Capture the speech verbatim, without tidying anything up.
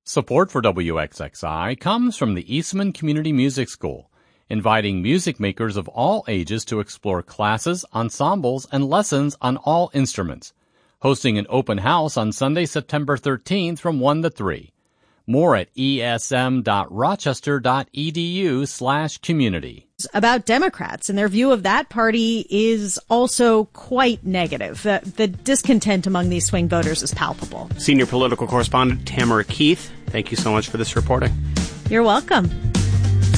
Support for W X X I comes from the Eastman Community Music School, inviting music makers of all ages to explore classes, ensembles, and lessons on all instruments. Hosting an open house on Sunday, September thirteenth from one to three. More at esm.rochester.edu slash community. About Democrats, and their view of that party is also quite negative. The, the discontent among these swing voters is palpable. Senior political correspondent Tamara Keith, thank you so much for this reporting. You're welcome.